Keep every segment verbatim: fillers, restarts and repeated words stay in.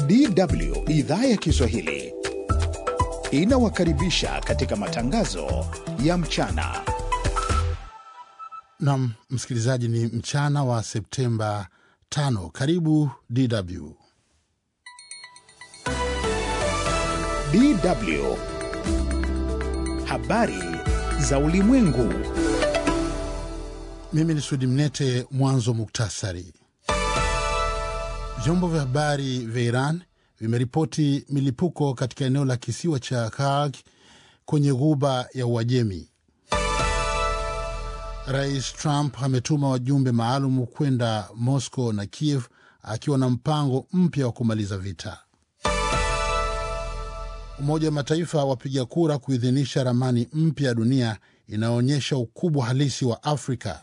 D W idhaa ya Kiswahili inawakaribisha katika matangazo ya mchana. Naam, msikilizaji, ni mchana wa Septemba tano. Karibu D W. D W habari za ulimwengu. Mimi ni Sudi Mnete. Mwanzo muktasari. Vyombo vya habari vya Iran vimeripoti milipuko katika eneo la kisiwa cha Karg kwenye ghuba ya Uajemi. Rais Trump ametuma wajumbe maalum kwenda Moscow na Kiev akiwa na mpango mpya wa kumaliza vita. Umoja wa Mataifa wapiga kura kuidhinisha ramani mpya ya dunia inaonyesha ukubwa halisi wa Afrika.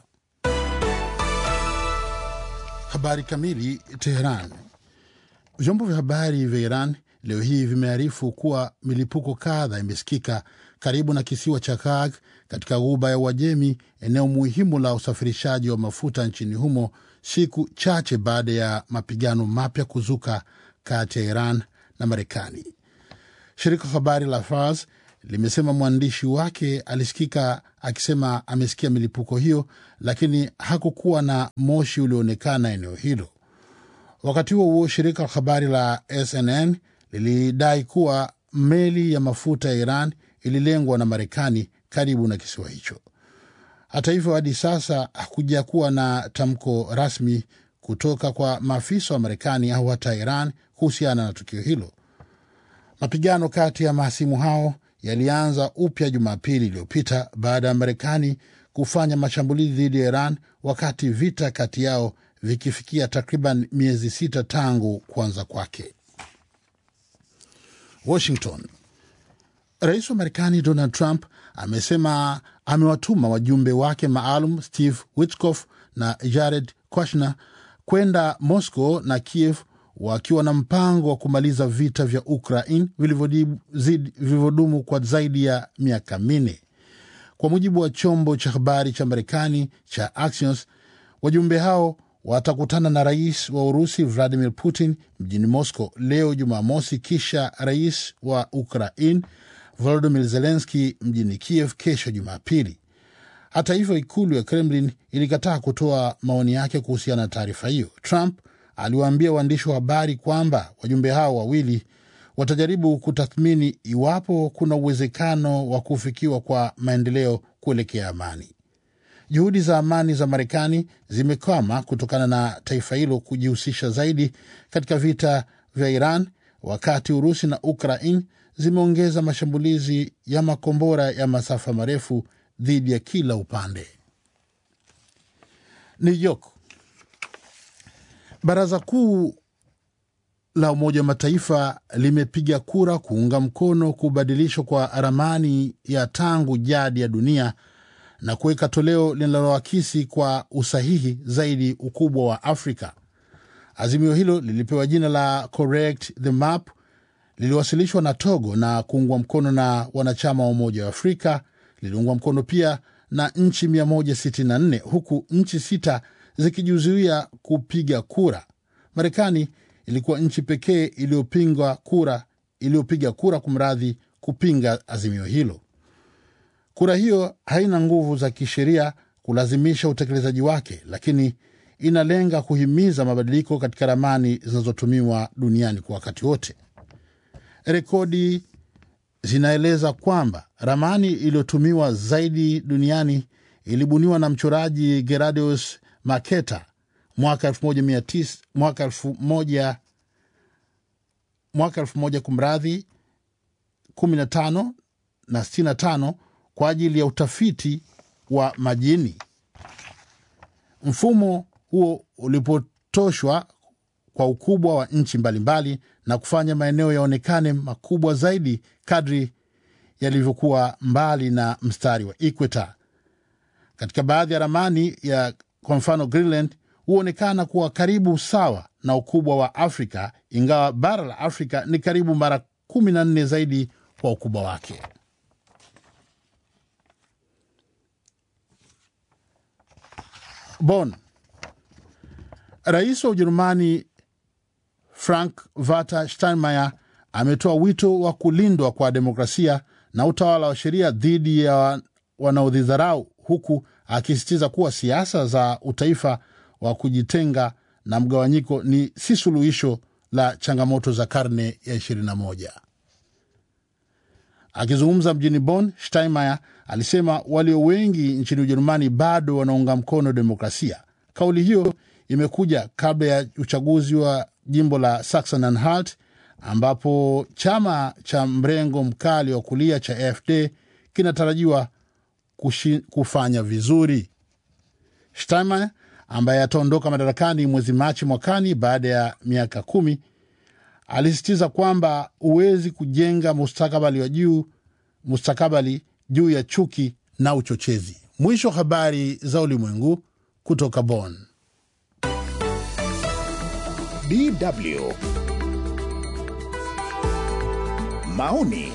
Habari kamili. Tehran. Vyombo vya habari vya Iran leo hii vimearifu kuwa milipuko kadha imesikika karibu na kisiwa cha Karg katika ghuba ya Uajemi, eneo muhimu la usafirishaji wa mafuta nchini humo, siku chache baada ya mapigano mapya kuzuka kati ya Iran na Marekani. Shirika habari la Fars limesema mwandishi wake alisikika akisema amesikia milipuko hiyo, lakini hakukuwa na moshi ulioonekana eneo hilo. Wakati huo huo, shirika habari la S N N lilidai kuwa meli ya mafuta ya Iran ililengwa na Marekani karibu na kisiwa hicho. Hata hivyo, hadi sasa hakuja kuwa na tamko rasmi kutoka kwa maafisa wa Marekani au hata Iran kuhusiana na tukio hilo. Mapigano kati ya mahasimu hao yalianza upya Jumapili iliyopita baada ya Marekani kufanya mashambulizi dhidi ya Iran, wakati vita kati yao vikifikia takriban miezi sita tangu kuanza kwake. Washington. Rais wa Marekani Donald Trump amesema amewatuma wajumbe wake maalum Steve Witkoff na Jared Kushner kwenda Moscow na Kiev wakiwa na mpango wa kumaliza vita vya Ukraine vilivyodumu kwa zaidi ya miaka minne. Kwa mujibu wa chombo cha habari cha Marekani cha Axios, wajumbe hao watakutana na rais wa Urusi Vladimir Putin mjini Moscow leo Jumamosi, kisha rais wa Ukraine Volodymyr Zelensky mjini Kiev kesho Jumapili. Hata hivyo, ikulu ya Kremlin ilikataa kutoa maoni yake kuhusiana na taarifa hiyo. Trump aliwaambia waandishi wa habari kwamba wajumbe hao wawili watajaribu kutathmini iwapo kuna uwezekano wa kufikiwa kwa maendeleo kuelekea amani. Juhudi za amani za Marekani zimekwama kutokana na taifa hilo kujihusisha zaidi katika vita vya Iran, wakati Urusi na Ukraine zimeongeza mashambulizi ya makombora ya masafa marefu dhidi ya kila upande. New York. Baraza Kuu la Umoja wa Mataifa limepiga kura kuunga mkono kubadilishwa kwa ramani ya tangu jadi ya dunia na kuweka toleo linaloakisi kwa usahihi zaidi ukubwa wa Afrika. Azimio hilo lilipewa jina la Correct the Map, liliwasilishwa na Togo na kuungwa mkono na wanachama wa Umoja wa Afrika. Liliungwa mkono pia na nchi mia moja sitini na nne, huku nchi sita zikijizuia kupiga kura. Marekani ilikuwa nchi pekee iliyopinga kura iliyopiga kura kumradhi kupinga azimio hilo. Kura hiyo haina nguvu za kisheria kulazimisha utekelezaji wake, lakini inalenga kuhimiza mabadiliko katika ramani zinazotumiwa duniani kwa wakati wote. Rekodi zinaeleza kwamba ramani iliyotumiwa zaidi duniani ilibuniwa na mchoraji Gerardius Maketa mwaka elfu moja mia tisa mwaka elfu moja mwaka elfu moja kumradhi kumi na tano na sitini na tano kwa ajili ya utafiti wa majini. Mfumo huo ulipotoshwa kwa ukubwa wa nchi mbalimbali na kufanya maeneo yaonekane makubwa zaidi kadri yalivyokuwa mbali na mstari wa equator. Katika baadhi ya ramani ya kwa mfano Greenland huonekana kuwa karibu sawa na ukubwa wa Afrika, ingawa bara la Afrika ni karibu mara kumi na nne zaidi kwa ukubwa wake. Bonn. Rais wa Ujerumani Frank Walter Steinmeier ametoa wito wa kulindwa kwa demokrasia na utawala wa sheria dhidi ya wanaodhidharau, huku akisisitiza kuwa siasa za utaifa wa kujitenga na mgawanyiko ni si suluhisho la changamoto za karne ya ishirini na moja. Akizungumza mjini Bonn, Steinmeier alisema walio wengi nchini Ujerumani bado wanaunga mkono demokrasia. Kauli hiyo imekuja kabla ya uchaguzi wa jimbo la Sachsen-Anhalt, ambapo chama cha mrengo mkali wa kulia cha A F D kinatarajiwa kufanya vizuri. Steinmeier, ambaye ataondoka madarakani mwezi Machi mwakani baada ya miaka kumi, alisisitiza kwamba huwezi kujenga mustakabali wa juu mustakabali juu ya chuki na uchochezi. Mwisho habari za ulimwengu kutoka Bonn. D W Maoni.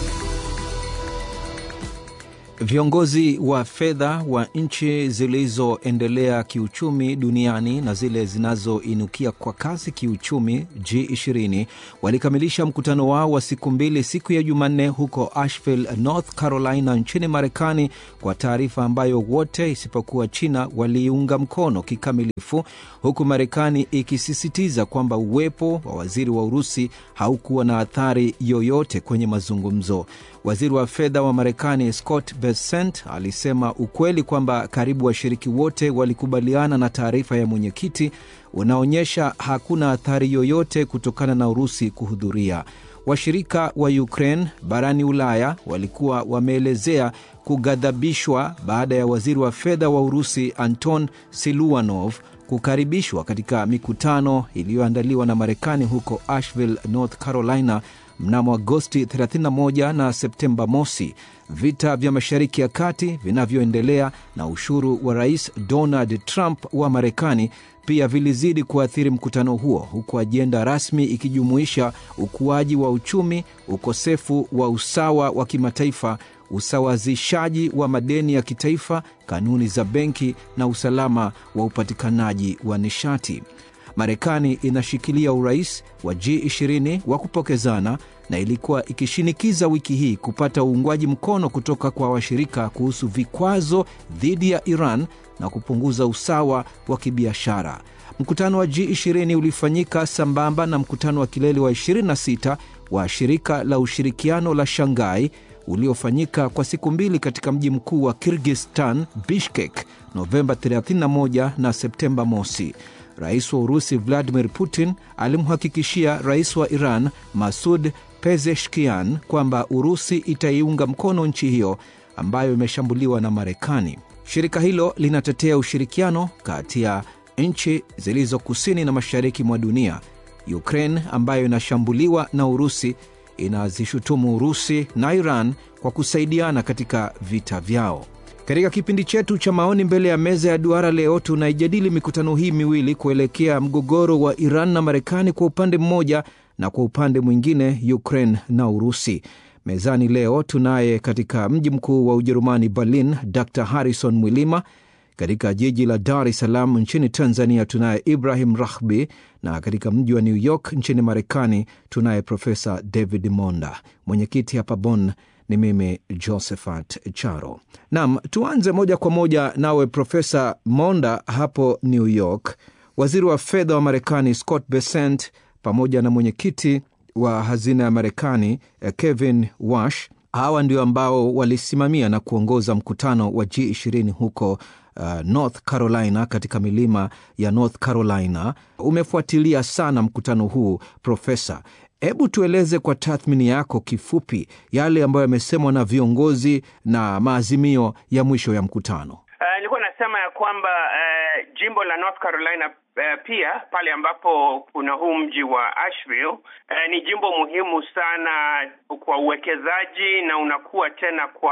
Viongozi wa fedha wa nchi zilizoendelea kiuchumi duniani na zile zinazoinukia kwa kasi kiuchumi G ishirini walikamilisha mkutano wao wa siku mbili siku ya Jumanne huko Asheville, North Carolina nchini Marekani, kwa taarifa ambayo wote isipokuwa China waliunga mkono kikamilifu, huku Marekani ikisisitiza kwamba uwepo wa waziri wa Urusi haukuwa na athari yoyote kwenye mazungumzo. Waziri wa fedha wa Marekani Scott Bessent alisema ukweli kwamba karibu washiriki wote walikubaliana na taarifa ya mwenyekiti unaonyesha hakuna athari yoyote kutokana na Urusi kuhudhuria. Washirika wa Ukraine barani Ulaya walikuwa wameelezea kugadhabishwa baada ya waziri wa fedha wa Urusi Anton Siluanov kukaribishwa katika mikutano iliyoandaliwa na Marekani huko Asheville, North Carolina mnamo Agosti thelathini na moja na Septemba mosi. Vita vya Mashariki ya Kati vinavyoendelea na ushuru wa Rais Donald Trump wa Marekani pia vilizidi kuathiri mkutano huo, huku ajenda rasmi ikijumuisha ukuaji wa uchumi, ukosefu wa usawa wa kimataifa, usawazishaji wa madeni ya kitaifa, kanuni za benki na usalama wa upatikanaji wa nishati. Marekani inashikilia urais wa G ishirini wa kupokezana na ilikuwa ikishinikiza wiki hii kupata uungwaji mkono kutoka kwa washirika kuhusu vikwazo dhidi ya Iran na kupunguza usawa wa kibiashara. Mkutano wa G ishirini ulifanyika sambamba na mkutano wa kilele wa ishirini na sita wa shirika la ushirikiano la Shanghai uliofanyika kwa siku mbili katika mji mkuu wa Kyrgyzstan, Bishkek, Novemba thelathini na moja na Septemba mosi. Rais wa Urusi Vladimir Putin alimhakikishia rais wa Iran Masoud Pezeshkian kwamba Urusi itaiunga mkono nchi hiyo ambayo imeshambuliwa na Marekani. Shirika hilo linatetea ushirikiano kati ya nchi zilizo kusini na mashariki mwa dunia. Ukraine ambayo inashambuliwa na Urusi inazishutumu Urusi na Iran kwa kusaidiana katika vita vyao. Katika kipindi chetu cha maoni mbele ya meza ya duara leo, tunaijadili mikutano hii miwili kuelekea mgogoro wa Iran na Marekani kwa upande mmoja na kwa upande mwingine Ukraine na Urusi. Mezani leo tunaye katika mji mkuu wa Ujerumani Berlin Doctor Harrison Mwilima, katika jiji la Dar es Salaam nchini Tanzania tunaye Ibrahim Rahbi, na katika mji wa New York nchini Marekani tunaye Profesa David Monda. Mwenyekiti hapa Bonn ni mimi Josephat Charo. Naam, tuanze moja kwa moja nawe Profesa Monda hapo New York. Waziri wa fedha wa Marekani Scott Bessent pamoja na mwenyekiti wa hazina ya Marekani Kevin Warsh, hawa ndio ambao walisimamia na kuongoza mkutano wa G ishirini huko uh, North Carolina, katika milima ya North Carolina. Umefuatilia sana mkutano huu Profesa. Hebu tueleze kwa tathmini yako kifupi yale ambayo yamesemwa na viongozi na maazimio ya mwisho ya mkutano. Uh, nilikuwa nasema ya kwamba uh, jimbo la North Carolina uh, pia pale ambapo kuna huu mji wa Asheville uh, ni jimbo muhimu sana kwa uwekezaji na unakuwa tena kwa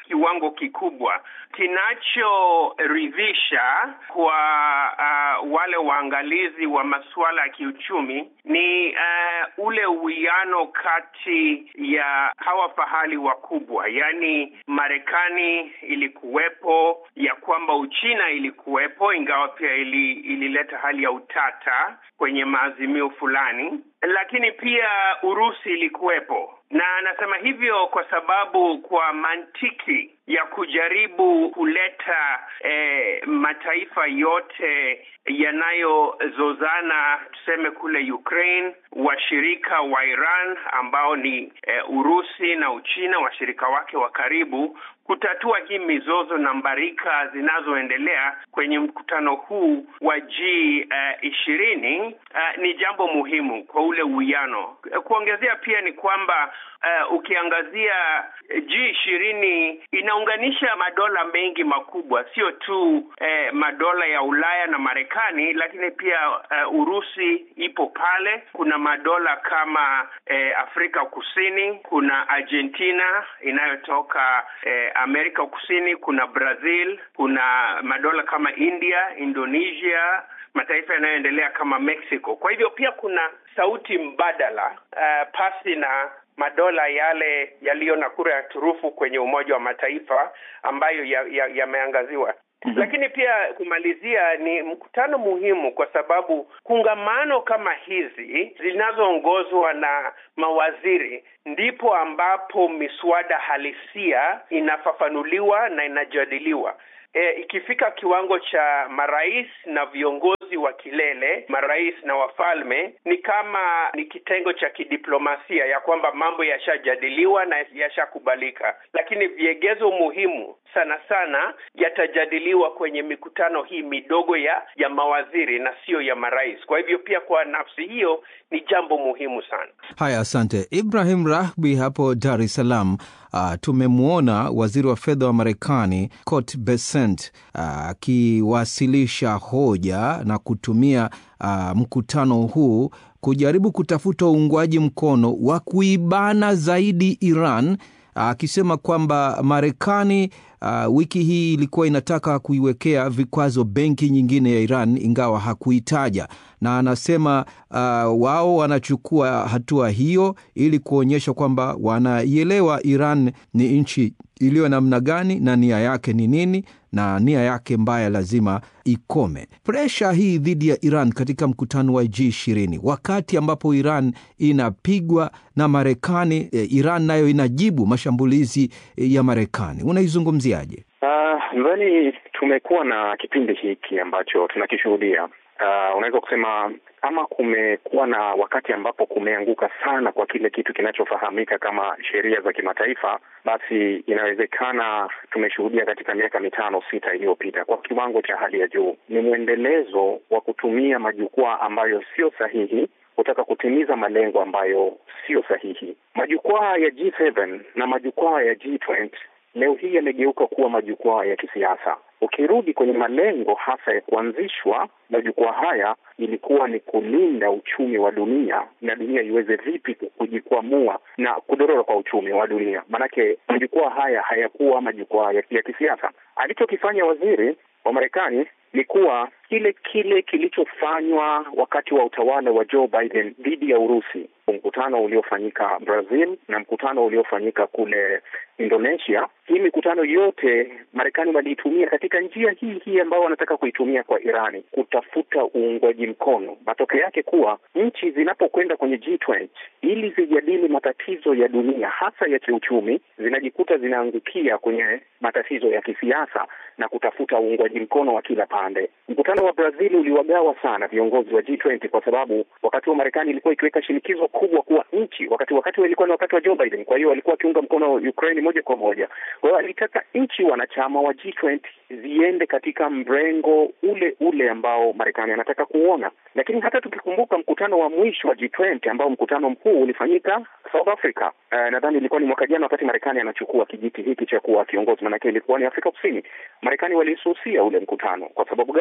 kiwango kikubwa. Kinachoridhisha kwa uh, wale waangalizi wa masuala ya kiuchumi ni uh, ule uwiano kati ya hawa fahali wakubwa, yani Marekani ilikuwepo, ya kwamba Uchina ilikuwepo, ingawa pia ili, ilileta hali ya utata kwenye maazimio fulani, lakini pia Urusi ilikuwepo. Na nasema hivyo kwa sababu kwa mantiki ya kujaribu kuleta eh, mataifa yote yanayozozana, tuseme kule Ukraine, washirika wa Iran ambao ni eh, Urusi na Uchina, washirika wake wa karibu, kutatua hii mizozo na mbarika zinazoendelea kwenye mkutano huu wa G ishirini uh, uh, ni jambo muhimu kwa ule uwiano. Kuongezea pia ni kwamba uh, ukiangazia G ishirini inaunganisha madola mengi makubwa, sio tu uh, madola ya Ulaya na Marekani, lakini pia uh, Urusi ipo pale. Kuna madola kama uh, Afrika Kusini, kuna Argentina inayotoka uh, Amerika Kusini, kuna Brazil, kuna madola kama India, Indonesia, mataifa yanayoendelea kama Mexico. Kwa hivyo pia kuna sauti mbadala uh, pasi na madola yale yaliyo na kura ya turufu kwenye Umoja wa Mataifa ambayo yameangaziwa. Ya, ya Mm-hmm. Lakini pia kumalizia, ni mkutano muhimu kwa sababu kungamano kama hizi zinazoongozwa na mawaziri ndipo ambapo miswada halisia inafafanuliwa na inajadiliwa. E, ikifika kiwango cha marais na viongozi wa kilele, marais na wafalme, ni kama ni kitengo cha kidiplomasia ya kwamba mambo yashajadiliwa na yashakubalika, lakini viegezo muhimu sana sana yatajadiliwa kwenye mikutano hii midogo ya ya mawaziri na sio ya marais. Kwa hivyo pia kwa nafsi hiyo ni jambo muhimu sana. Haya, asante. Ibrahim Rahbi hapo Dar es Salaam. Uh, tumemwona waziri wa fedha wa Marekani Scott Bessent akiwasilisha uh, hoja na kutumia uh, mkutano huu kujaribu kutafuta uungwaji mkono wa kuibana zaidi Iran, akisema uh, kwamba Marekani uh, wiki hii ilikuwa inataka kuiwekea vikwazo benki nyingine ya Iran ingawa hakuitaja, na anasema uh, wao wanachukua hatua hiyo ili kuonyesha kwamba wanaielewa Iran ni nchi iliyo namna gani na nia yake ni nini, na nia yake mbaya lazima ikome. Presha hii dhidi ya Iran katika mkutano wa G ishirini, wakati ambapo Iran inapigwa na Marekani, Iran nayo inajibu mashambulizi ya Marekani, unaizungumziaje? Uh, ndani tumekuwa na kipindi hiki ambacho tunakishuhudia. Uh, unaweza kusema kama kumekuwa na wakati ambapo kumeanguka sana kwa kile kitu kinachofahamika kama sheria za kimataifa, basi inawezekana tumeshuhudia katika miaka mitano sita iliyopita kwa kiwango cha hali ya juu. Ni mwendelezo wa kutumia majukwaa ambayo sio sahihi kutaka kutimiza malengo ambayo sio sahihi. Majukwaa ya G saba na majukwaa ya G ishirini leo hii yamegeuka kuwa majukwaa ya kisiasa. Ukirudi kwenye malengo hasa ya kuanzishwa majukwaa haya, ilikuwa ni kulinda uchumi wa dunia na dunia iweze vipi kujikwamua na kudorora kwa uchumi wa dunia. Manake majukwaa haya hayakuwa majukwaa ya, ya kisiasa. Alichokifanya waziri wa Marekani ni kuwa kile kile kilichofanywa wakati wa utawala wa Joe Biden dhidi ya Urusi, mkutano uliofanyika Brazil na mkutano uliofanyika kule Indonesia. Hii mikutano yote Marekani waliitumia katika njia hii hii ambayo wanataka kuitumia kwa Irani, kutafuta uungwaji mkono. Matokeo yake kuwa nchi zinapokwenda kwenye G ishirini ili zijadili matatizo ya dunia hasa ya kiuchumi, zinajikuta zinaangukia kwenye matatizo ya kisiasa na kutafuta uungwaji mkono wa kila pande. Mkutano wa Brazil uliwagawa sana viongozi wa G ishirini kwa sababu wakati wa Marekani ilikuwa ikiweka shinikizo kubwa kwa nchi, wakati wakati ilikuwa ni wakati wa Joe Biden, kwa hiyo walikuwa wakiunga mkono Ukraine moja kwa moja. Kwa hiyo alitaka nchi wanachama wa G ishirini ziende katika mrengo ule ule ambao Marekani anataka kuona. Lakini hata tukikumbuka mkutano wa mwisho wa G ishirini ambao mkutano mkuu ulifanyika South Africa, uh, nadhani ilikuwa ni mwaka jana wakati Marekani anachukua kijiti hiki cha kuwa kiongozi, maana ilikuwa ni Afrika Kusini. Marekani walisusia ule mkutano. Kwa sababu gani? Kwa sababu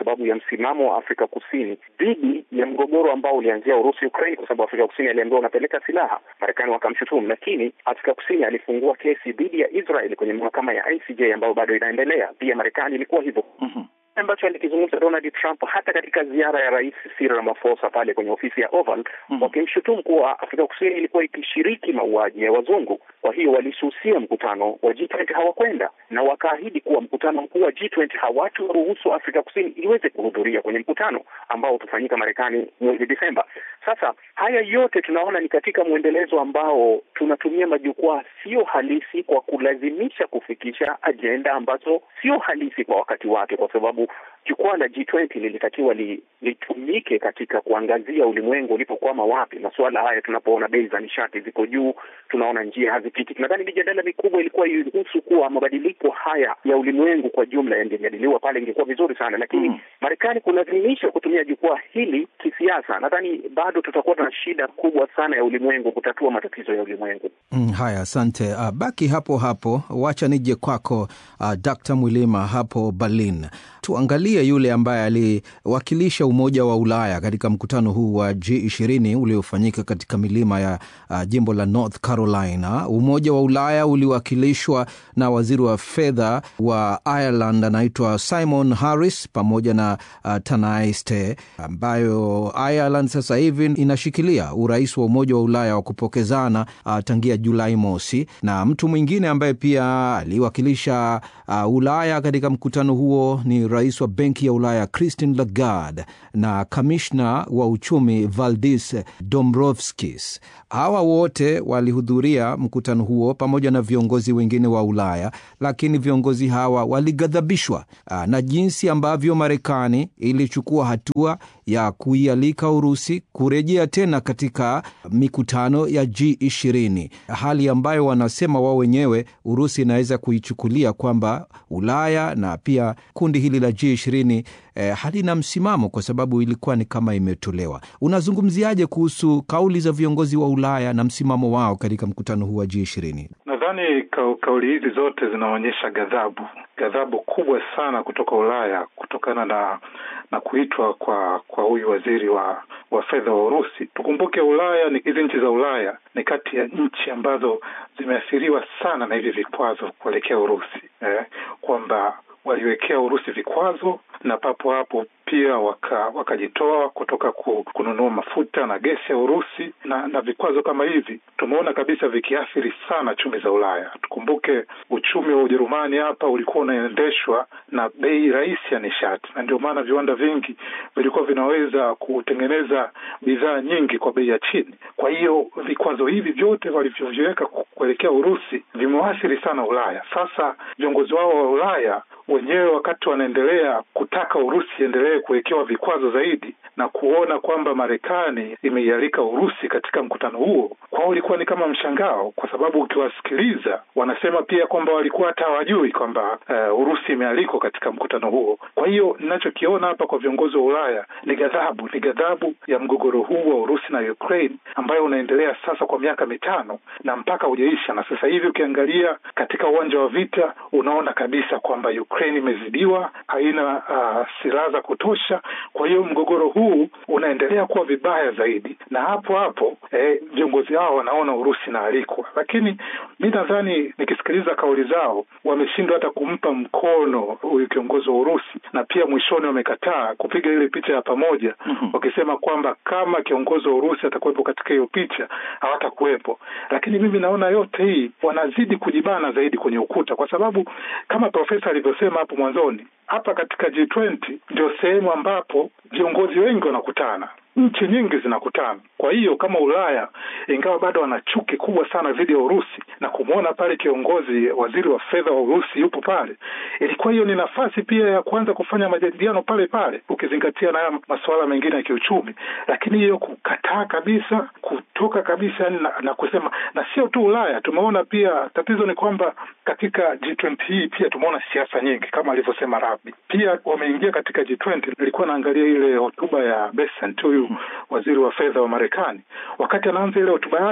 sababu ya msimamo wa Afrika Kusini dhidi ya mgogoro ambao ulianzia Urusi Ukraine, kwa sababu Afrika Kusini aliambiwa unapeleka silaha, Marekani wakamshutumu, lakini Afrika Kusini alifungua kesi dhidi ya Israel kwenye mahakama ya I C J ambayo bado inaendelea. Pia Marekani ilikuwa hivyo. Mm-hmm. ambacho alikizungumza Donald Trump hata katika ziara ya Rais Cyril Ramaphosa pale kwenye ofisi ya Oval, mm-hmm. wakimshutumu kuwa Afrika Kusini ilikuwa ikishiriki mauaji ya wazungu. Kwa hiyo walisusia mkutano wa G twenty, hawakwenda, na wakaahidi kuwa mkutano mkuu wa G twenty hawataruhusu Afrika Kusini iweze kuhudhuria kwenye mkutano ambao utafanyika Marekani mwezi Desemba. Sasa haya yote tunaona ni katika mwendelezo ambao tunatumia majukwaa sio halisi kwa kulazimisha kufikisha ajenda ambazo sio halisi kwa wakati wake, kwa sababu jukwaa la G twenty lilitakiwa li, litumike katika kuangazia ulimwengu ulipokwama wapi. Masuala haya tunapoona bei za nishati ziko juu, tunaona njia hazipiti. Nadhani mijadala mikubwa ilikuwa ihusu kuwa mabadiliko haya ya ulimwengu kwa jumla yangejadiliwa pale, ingekuwa vizuri sana, lakini mm. Marekani kulazimisha kutumia jukwaa hili kisiasa, nadhani bado tutakuwa na shida kubwa sana ya ulimwengu kutatua matatizo ya ulimwengu. Mm, haya, asante. Uh, baki hapo hapo, wacha nije kwako uh, Doctor Mwilima hapo Berlin. Tuangalie yule ambaye aliwakilisha Umoja wa Ulaya katika mkutano huu wa G ishirini uliofanyika katika milima ya uh, jimbo la North Carolina. Umoja wa Ulaya uliwakilishwa na waziri wa fedha wa Ireland anaitwa Simon Harris pamoja na uh, Tanaiste, ambayo Ireland sasa hivi inashikilia urais wa Umoja wa Ulaya wa kupokezana uh, tangia Julai mosi. Na mtu mwingine ambaye pia aliwakilisha uh, Ulaya katika mkutano huo ni rais wa Benki ya Ulaya Christine Lagarde na kamishna wa uchumi Valdis Dombrovskis. Hawa wote walihudhuria mkutano huo pamoja na viongozi wengine wa Ulaya, lakini viongozi hawa walighadhabishwa na jinsi ambavyo Marekani ilichukua hatua ya kuialika Urusi kurejea tena katika mikutano ya G ishirini. Hali ambayo wanasema wao wenyewe Urusi inaweza kuichukulia kwamba Ulaya na pia kundi hili la G ishirini eh, halina msimamo kwa sababu ilikuwa ni kama imetolewa. Unazungumziaje kuhusu kauli za viongozi wa Ulaya na msimamo wao katika mkutano huu wa G ishirini? Nadhani ka, kauli hizi zote zinaonyesha ghadhabu, ghadhabu kubwa sana kutoka Ulaya kutokana na na kuitwa kwa kwa huyu waziri wa wa fedha wa Urusi. Tukumbuke Ulaya ni hizi nchi za Ulaya ni kati ya nchi ambazo zimeathiriwa sana na hivi vikwazo kuelekea Urusi, eh, kwamba waliwekea Urusi vikwazo na papo hapo pia waka wakajitoa kutoka ku, kununua mafuta na gesi ya Urusi, na na vikwazo kama hivi tumeona kabisa vikiathiri sana chumi za Ulaya. Tukumbuke uchumi wa Ujerumani hapa ulikuwa unaendeshwa na bei rahisi ya nishati, na ndio maana viwanda vingi vilikuwa vinaweza kutengeneza bidhaa nyingi kwa bei ya chini. Kwa hiyo vikwazo hivi vyote walivyoviweka kuelekea Urusi vimeathiri sana Ulaya. Sasa viongozi wao wa Ulaya wenyewe wakati wanaendelea kutaka Urusi endelee kuwekewa vikwazo zaidi na kuona kwamba Marekani imeialika Urusi katika mkutano huo, kwao ulikuwa ni kama mshangao, kwa sababu ukiwasikiliza wanasema pia kwamba walikuwa hata hawajui kwamba uh, Urusi imealikwa katika mkutano huo. Kwa hiyo ninachokiona hapa kwa viongozi wa Ulaya ni ghadhabu, ni ghadhabu ya mgogoro huu wa Urusi na Ukraine ambayo unaendelea sasa kwa miaka mitano na mpaka hujaisha. Na sasa hivi ukiangalia katika uwanja wa vita unaona kabisa kwamba Ukraine imezidiwa, haina uh, silaha za kutosha. Kwa hiyo mgogoro huu unaendelea kuwa vibaya zaidi, na hapo hapo eh, viongozi hao wanaona Urusi na alikwa. Lakini mimi nadhani nikisikiliza kauli zao wameshindwa hata kumpa mkono huyu kiongozi wa Urusi, na pia mwishoni wamekataa kupiga ile picha ya pamoja, mm-hmm. wakisema kwamba kama kiongozi wa Urusi atakuwepo katika hiyo picha hawatakuwepo. Lakini mimi naona yote hii wanazidi kujibana zaidi kwenye ukuta, kwa sababu kama profesa alivyosema hapo mwanzoni, hapa katika G twenty ndio sehemu ambapo viongozi wengi wanakutana, nchi nyingi zinakutana. Kwa hiyo kama Ulaya, ingawa bado wana chuki kubwa sana dhidi ya Urusi, na kumuona pale kiongozi waziri wa fedha wa Urusi yupo pale, ilikuwa hiyo ni nafasi pia ya kuanza kufanya majadiliano pale pale, ukizingatia na masuala mengine ya kiuchumi. Lakini hiyo kukataa kabisa, kutoka kabisa na, na kusema, na sio tu Ulaya, tumeona pia tatizo ni kwamba katika G twenty hii pia tumeona siasa nyingi kama alivyosema Rabi. Pia wameingia katika G twenty, nilikuwa naangalia ile hotuba ya Bessent, huyu waziri wa fedha wa Marekani. Wakati anaanza ile hotuba yake,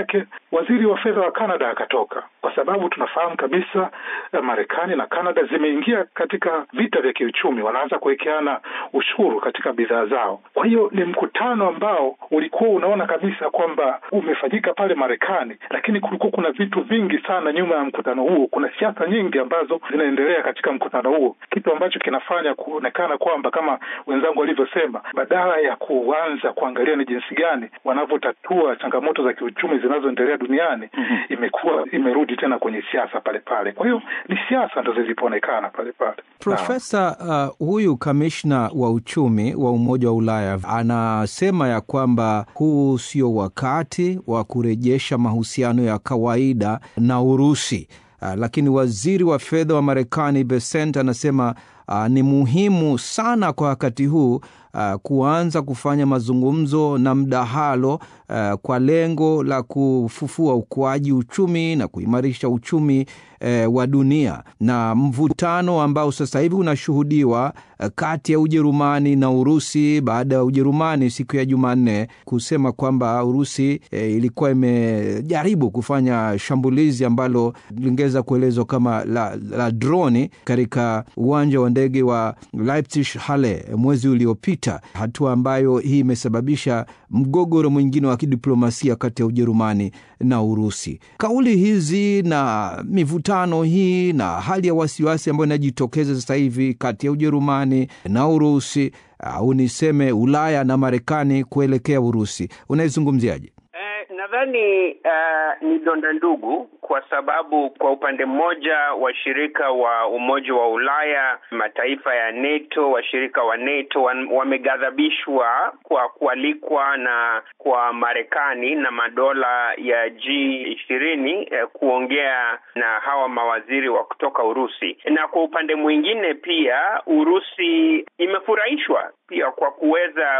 waziri wa fedha wa Canada akatoka, kwa sababu tunafahamu kabisa eh, Marekani na Canada zimeingia katika vita vya kiuchumi, wanaanza kuwekeana ushuru katika bidhaa zao. Kwa hiyo ni mkutano ambao ulikuwa unaona kabisa kwamba umefanyika pale Marekani, lakini kulikuwa kuna vitu vingi sana nyuma ya mkutano huo. Kuna siasa nyingi ambazo zinaendelea katika mkutano huo, kitu ambacho kinafanya kuonekana kwamba kama wenzangu walivyosema, badala ya kuanza kuangalia ni jinsi gani wanavyotatua changamoto za kiuchumi zinazoendelea duniani, mm-hmm. imekuwa imerudi tena kwenye siasa pale pale. Kwa hiyo ni siasa ndizo zilipoonekana pale pale. Profesa, uh, huyu kamishna wa uchumi wa Umoja wa Ulaya anasema ya kwamba huu sio wakati wa kurejesha mahusiano ya kawaida na Urusi. Uh, lakini waziri wa fedha wa Marekani Bessent anasema uh, ni muhimu sana kwa wakati huu uh, kuanza kufanya mazungumzo na mdahalo uh, kwa lengo la kufufua ukuaji uchumi na kuimarisha uchumi uh, wa dunia. Na mvutano ambao sasa hivi unashuhudiwa uh, kati ya Ujerumani na Urusi baada ya Ujerumani siku ya Jumanne kusema kwamba Urusi uh, ilikuwa imejaribu kufanya shambulizi ambalo lingeweza kuelezwa kama la, la droni katika uwanja wa ndege wa Leipzig Halle mwezi uliopita, hatua ambayo hii imesababisha mgogoro mwingine wa kidiplomasia kati ya Ujerumani na Urusi. Kauli hizi na mivutano hii na hali ya wasiwasi ambayo inajitokeza sasa hivi kati ya Ujerumani na Urusi, au niseme Ulaya na Marekani kuelekea Urusi, unaizungumziaje? Nadhani uh, ni donda ndugu, kwa sababu kwa upande mmoja washirika wa Umoja wa Ulaya, mataifa ya NATO, washirika wa NATO wameghadhabishwa kwa kualikwa na kwa Marekani na madola ya G ishirini eh, kuongea na hawa mawaziri wa kutoka Urusi. Na kwa upande mwingine pia Urusi imefurahishwa pia kwa kuweza